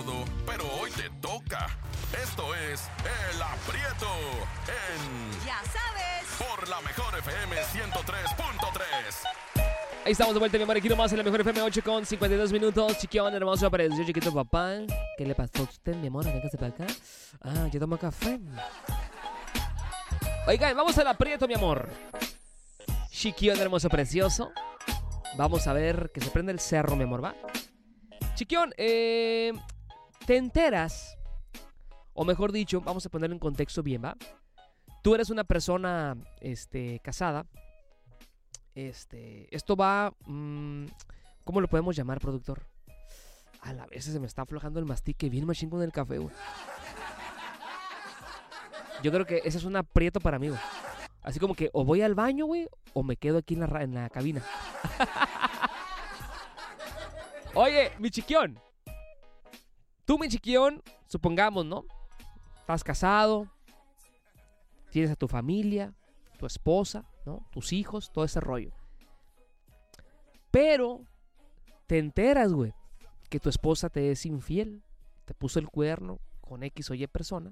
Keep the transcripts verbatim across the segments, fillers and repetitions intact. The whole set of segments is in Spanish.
todo, pero hoy te toca. Esto es El Aprieto en... Ya sabes. Por la Mejor F M ciento tres punto tres. Ahí estamos de vuelta, mi amor, aquí nomás en la Mejor F M, ocho con cincuenta y dos minutos. Chiquión, hermoso, apareció chiquito papá. ¿Qué le pasó a usted, mi amor? Véngase para acá. Ah, yo tomo café. Oigan, vamos al aprieto, mi amor. Chiquión, hermoso, precioso. Vamos a ver que se prende el cerro, mi amor, ¿va? Chiquión, eh, te enteras, o mejor dicho, vamos a ponerlo en contexto bien, ¿va? Tú eres una persona, este, casada. Este, esto va, mmm, ¿cómo lo podemos llamar, productor? A la vez se me está aflojando el mastique, bien machín con el café, güey. Yo creo que ese es un aprieto para mí, güey. Así como que o voy al baño, güey, o me quedo aquí en la, en la cabina. Oye, mi chiquión. Tú, mi chiquión, supongamos, ¿no? Estás casado, tienes a tu familia, tu esposa, ¿no? Tus hijos, todo ese rollo. Pero te enteras, güey, que tu esposa te es infiel, te puso el cuerno con X o Y persona.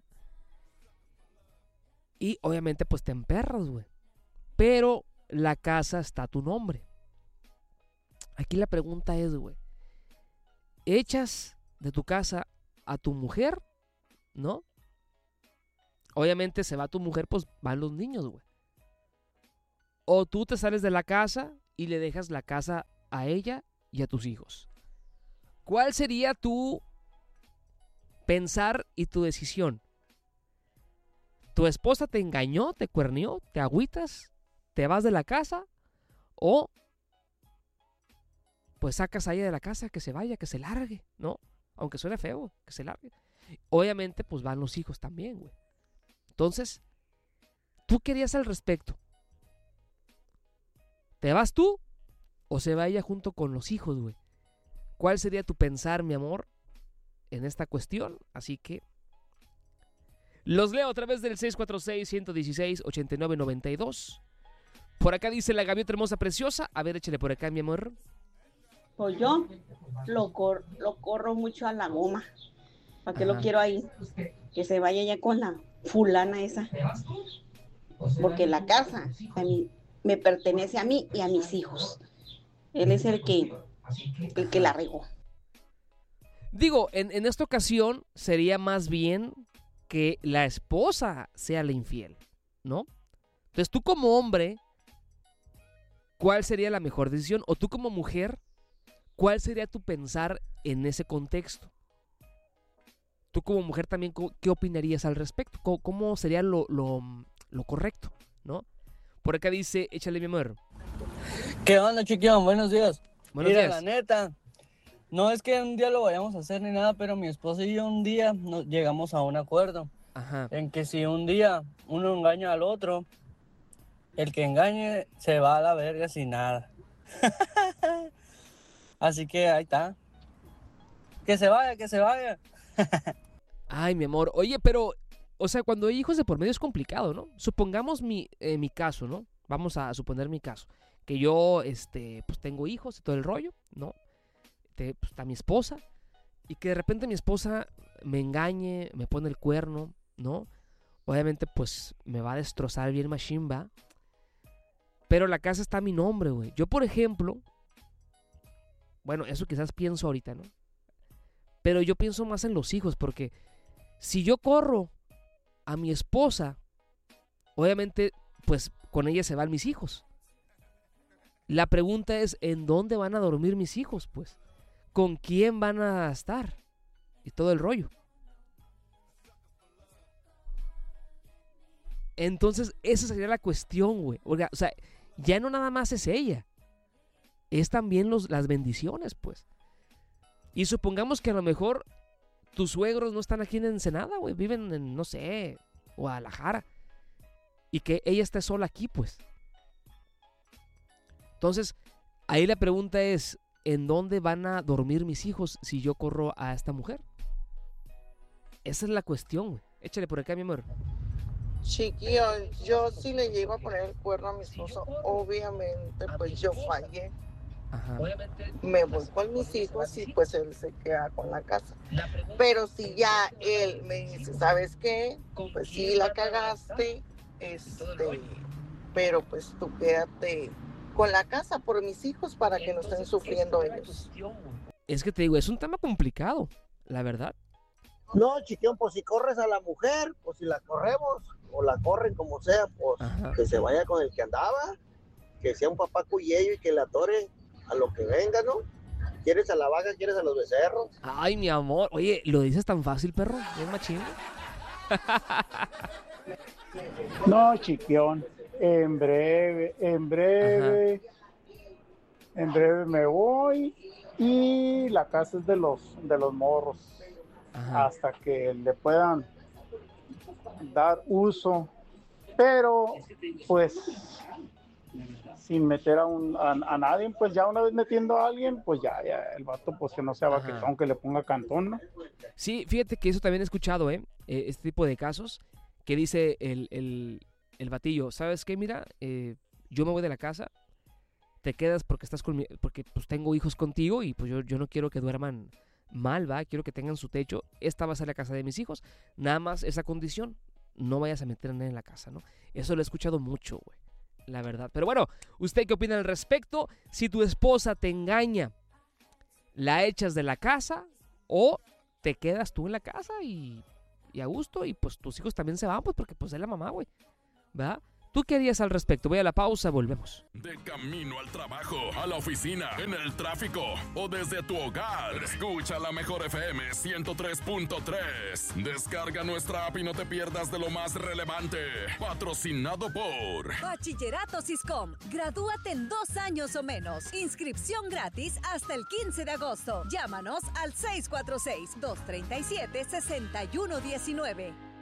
Y obviamente pues te emperras, güey. Pero la casa está a tu nombre. Aquí la pregunta es, güey, ¿echas de tu casa a tu mujer? ¿No? Obviamente se va tu mujer, pues van los niños, güey. O tú te sales de la casa y le dejas la casa a ella y a tus hijos. ¿Cuál sería tu pensar y tu decisión? ¿Tu esposa te engañó, te cuernió, te agüitas, te vas de la casa? ¿O pues sacas a ella de la casa, que se vaya, que se largue, ¿no? Aunque suene feo, que se largue. Obviamente pues van los hijos también, güey. Entonces, ¿tú qué harías al respecto? ¿Te vas tú o se va ella junto con los hijos, güey? ¿Cuál sería tu pensar, mi amor, en esta cuestión? Así que los leo a través del seis cuatro seis, uno uno seis, ocho nueve nueve dos. Por acá dice la gaviota hermosa preciosa. A ver, échale por acá, mi amor. Pues yo lo, cor- lo corro mucho a la goma. ¿Para qué lo quiero ahí? Que se vaya ya con la fulana esa. Porque la casa a mí, me pertenece a mí y a mis hijos. Él es el que, el que la regó. Digo, en, en esta ocasión sería más bien que la esposa sea la infiel, ¿no? Entonces tú como hombre, ¿cuál sería la mejor decisión? O tú como mujer, ¿cuál sería tu pensar en ese contexto? Tú como mujer también, ¿qué opinarías al respecto? ¿Cómo, cómo sería lo, lo, lo correcto, no? Por acá dice, échale, mi amor. ¿Qué onda, chiquión? Buenos días. Buenos Mira, días. la neta, no es que un día lo vayamos a hacer ni nada, pero mi esposa y yo un día nos llegamos a un acuerdo. Ajá. En que si un día uno engaña al otro, el que engañe se va a la verga sin nada. Así que ahí está. Que se vaya, que se vaya. Ay, mi amor. Oye, pero, o sea, cuando hay hijos de por medio es complicado, ¿no? Supongamos mi, eh, mi caso, ¿no? Vamos a suponer mi caso. Que yo, este, pues tengo hijos y todo el rollo, ¿no? Te, pues, está mi esposa. Y que de repente mi esposa me engañe, me pone el cuerno, ¿no? Obviamente, pues, me va a destrozar bien machine, ¿va? Pero la casa está a mi nombre, güey. Yo, por ejemplo, bueno, eso quizás pienso ahorita, ¿no? Pero yo pienso más en los hijos, porque si yo corro a mi esposa, obviamente, pues, con ella se van mis hijos. La pregunta es, ¿en dónde van a dormir mis hijos, pues? ¿Con quién van a estar? Y todo el rollo. Entonces, esa sería la cuestión, güey. O sea, ya no nada más es ella. Es también los, las bendiciones, pues. Y supongamos que a lo mejor tus suegros no están aquí en Ensenada, güey. Viven en, no sé, Guadalajara. Y que ella esté sola aquí, pues. Entonces, ahí la pregunta es, ¿en dónde van a dormir mis hijos si yo corro a esta mujer? Esa es la cuestión, güey. Échale por acá, mi amor. Chiquillo, yo sí le llego a poner el cuerno a mi esposo, obviamente, pues yo fallé. Ajá. me voy con mis hijos y pues él se queda con la casa. Pero si ya él me dice, ¿sabes qué? Pues sí, la cagaste, este, pero pues tú quédate con la casa por mis hijos para que no estén sufriendo ellos. Es que te digo, es un tema complicado, la verdad. No, chiquión, pues si corres a la mujer, pues si la corremos, o la corren como sea, pues Ajá. que se vaya con el que andaba, que sea un papá cuyello y que le atore a lo que venga, ¿no? ¿Quieres a la vaca, quieres a los becerros? Ay, mi amor. Oye, ¿lo dices tan fácil, perro? ¿Es machín? No, chiquión, en breve, en breve, en breve me voy y la casa es de los, de los morros. Ajá. Hasta que le puedan dar uso, pero pues sin meter a, un, a, a nadie, pues ya una vez metiendo a alguien, pues ya, ya el vato pues que no sea Ajá. baquetón, que le ponga cantón, ¿no? Sí, fíjate que eso también he escuchado, ¿eh? Eh, Este tipo de casos que dice el, el, el batillo, ¿sabes qué? Mira, eh, yo me voy de la casa, te quedas porque estás conmigo, porque pues tengo hijos contigo y pues yo, yo no quiero que duerman mal, va, quiero que tengan su techo, esta va a ser la casa de mis hijos, nada más esa condición, no vayas a meter a nadie en la casa, ¿no? Eso lo he escuchado mucho, güey, la verdad. Pero bueno, ¿usted qué opina al respecto? Si tu esposa te engaña, ¿la echas de la casa o te quedas tú en la casa y, y a gusto y pues tus hijos también se van, pues porque pues es la mamá, güey, ¿verdad? ¿Tú qué harías al respecto? Voy a la pausa, volvemos. De camino al trabajo, a la oficina, en el tráfico o desde tu hogar. Escucha la Mejor F M ciento tres punto tres. Descarga nuestra app y no te pierdas de lo más relevante. Patrocinado por Bachillerato Siscom. Gradúate en dos años o menos. Inscripción gratis hasta el quince de agosto. Llámanos al seis cuatro seis, dos tres siete, seis uno uno nueve.